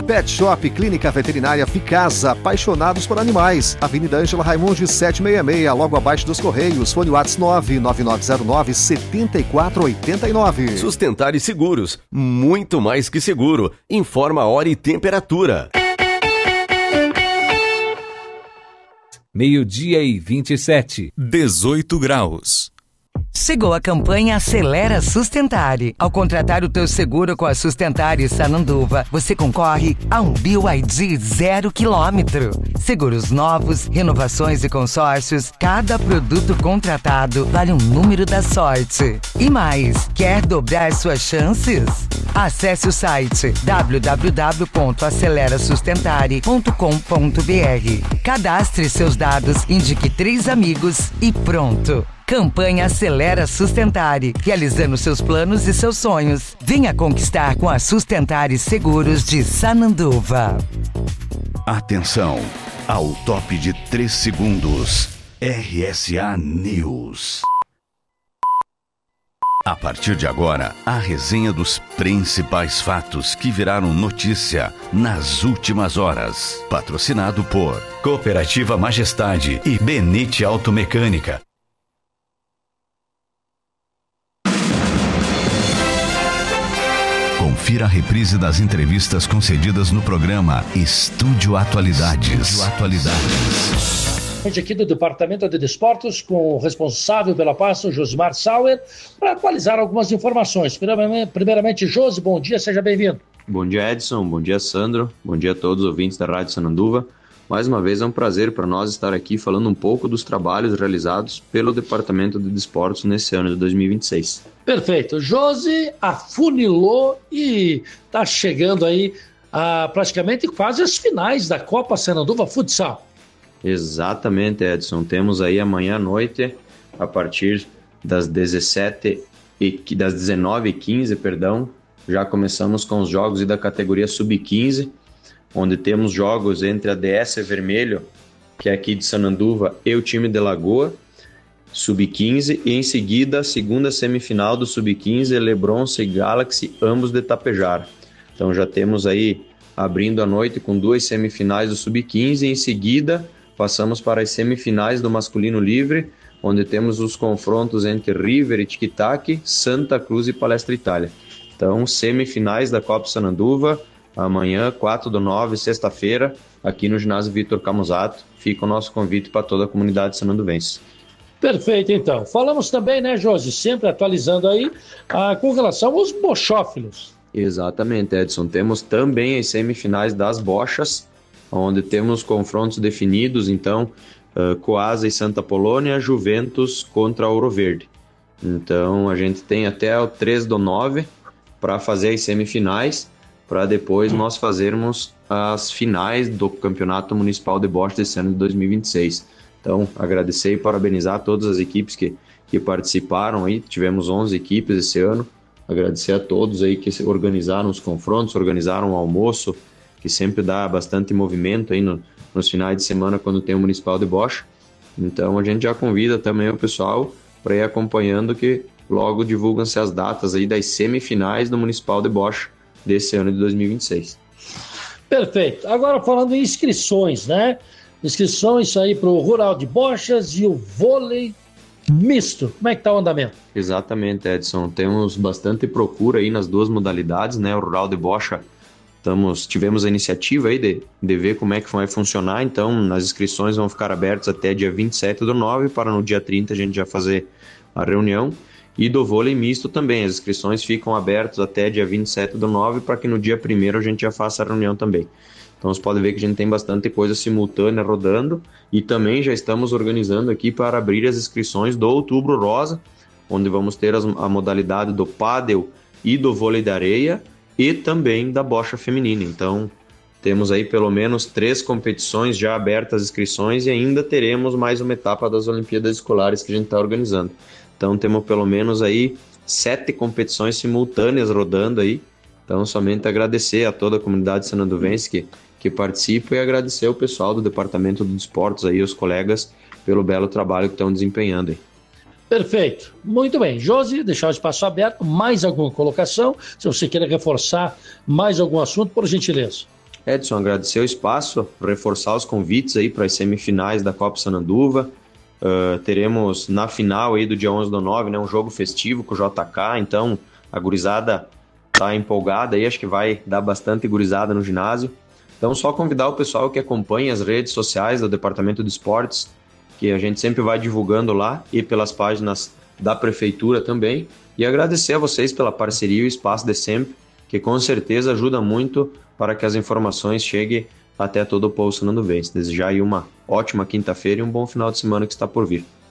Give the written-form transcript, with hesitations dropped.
Pet Shop Clínica Veterinária Ficasa, apaixonados por animais. Avenida Ângela Raimundi 766, logo abaixo dos Correios. Fone WhatsApp 99909-7489. Sustentar e Seguros, muito mais que seguro. Informa a hora e temperatura. 12:27. 18 graus. Chegou a campanha Acelera Sustentare. Ao contratar o teu seguro com a Sustentare Sananduva, você concorre a um BYD 0 km. Seguros novos, renovações e consórcios, cada produto contratado vale um número da sorte. E mais, quer dobrar suas chances? Acesse o site www.acelerasustentare.com.br. Cadastre seus dados, indique 3 amigos e pronto. Campanha Acelera Sustentare, realizando seus planos e seus sonhos. Venha conquistar com a Sustentare Seguros de Sananduva. Atenção, ao top de 3 segundos. RSA News. A partir de agora, a resenha dos principais fatos que viraram notícia nas últimas horas. Patrocinado por Cooperativa Majestade e Benite Automecânica. Confira a reprise das entrevistas concedidas no programa Estúdio Atualidades. Hoje aqui do Departamento de Desportos, com o responsável pela pasta, o Josimar Sauer, para atualizar algumas informações. Primeiramente, Josi, bom dia, seja bem-vindo. Bom dia, Edson, bom dia, Sandro, bom dia a todos os ouvintes da Rádio Sananduva. Mais uma vez é um prazer para nós estar aqui falando um pouco dos trabalhos realizados pelo Departamento de Desportos nesse ano de 2026. Perfeito. Josi afunilou e está chegando aí a praticamente quase as finais da Copa Sananduva Futsal. Exatamente, Edson. Temos aí amanhã à noite, a partir das 19h15, já começamos com os jogos da categoria Sub-15, onde temos jogos entre a DS Vermelho, que é aqui de Sananduva, e o time de Lagoa, Sub-15, e em seguida a segunda semifinal do Sub-15, Lebronce e Galaxy, ambos de Tapejar. Então já temos aí, abrindo a noite com 2 semifinais do Sub-15, e em seguida passamos para as semifinais do masculino livre, onde temos os confrontos entre River e Tic-Tac, Santa Cruz e Palestra Itália. Então, semifinais da Copa Sananduva, amanhã, 4/9, sexta-feira, aqui no ginásio Vitor Camusato. Fica o nosso convite para toda a comunidade sananduvense. Perfeito, então. Falamos também, né, Josi, sempre atualizando aí, com relação aos bochófilos. Exatamente, Edson. Temos também as semifinais das bochas, onde temos confrontos definidos, então, Coasa e Santa Polônia, Juventus contra Ouro Verde. Então, a gente tem até o 3/9 para fazer as semifinais, para depois nós fazermos as finais do Campeonato Municipal de Bocha desse ano de 2026. Então, agradecer e parabenizar todas as equipes que participaram aí. Tivemos 11 equipes esse ano. Agradecer a todos aí que organizaram os confrontos, organizaram o almoço, que sempre dá bastante movimento aí nos finais de semana quando tem o Municipal de Bocha. Então, a gente já convida também o pessoal para ir acompanhando, que logo divulgam-se as datas aí das semifinais do Municipal de Bocha desse ano de 2026. Perfeito. Agora falando em inscrições, né? Inscrições aí para o Rural de Bochas e o vôlei misto. Como é que está o andamento? Exatamente, Edson. Temos bastante procura aí nas duas modalidades, né? O Rural de Bocha, tivemos a iniciativa aí de ver como é que vai funcionar. Então, as inscrições vão ficar abertas até dia 27/9, para no dia 30 a gente já fazer a reunião. E do vôlei misto também, as inscrições ficam abertas até dia 27/9, para que no dia 1º a gente já faça a reunião também. Então você pode ver que a gente tem bastante coisa simultânea rodando, e também já estamos organizando aqui para abrir as inscrições do Outubro Rosa, onde vamos ter a modalidade do pádel e do vôlei de areia, e também da bocha feminina. Então temos aí pelo menos 3 competições já abertas as inscrições, e ainda teremos mais uma etapa das Olimpíadas Escolares que a gente está organizando. Então temos pelo menos aí 7 competições simultâneas rodando aí. Então somente agradecer a toda a comunidade sananduvense que participa, e agradecer o pessoal do Departamento de Desportos aí, os colegas, pelo belo trabalho que estão desempenhando aí. Perfeito. Muito bem. Josi, deixar o espaço aberto. Mais alguma colocação? Se você querer reforçar mais algum assunto, por gentileza. Edson, agradecer o espaço, reforçar os convites aí para as semifinais da Copa Sananduva. Teremos na final aí do dia 11/9, né, um jogo festivo com o JK, então a gurizada tá empolgada aí, acho que vai dar bastante gurizada no ginásio. Então só convidar o pessoal que acompanha as redes sociais do Departamento de Esportes, que a gente sempre vai divulgando lá, e pelas páginas da Prefeitura também, e agradecer a vocês pela parceria e o espaço de sempre, que com certeza ajuda muito para que as informações cheguem até todo o povo sananduvense. Desejar aí uma ótima quinta-feira e um bom final de semana que está por vir.